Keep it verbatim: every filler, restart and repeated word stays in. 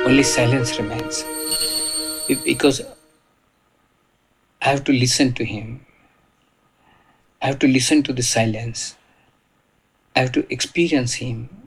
only silence remains. Be- Because I have to listen to him. I have to listen to the silence. I have to experience him.